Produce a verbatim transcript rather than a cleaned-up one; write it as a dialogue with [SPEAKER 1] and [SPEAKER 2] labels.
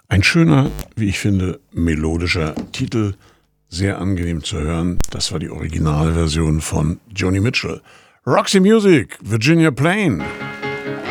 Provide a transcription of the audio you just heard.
[SPEAKER 1] Ein schöner, wie ich finde, melodischer Titel, sehr angenehm zu hören. Das war die Originalversion von Joni Mitchell. Roxy Music, Virginia Plain.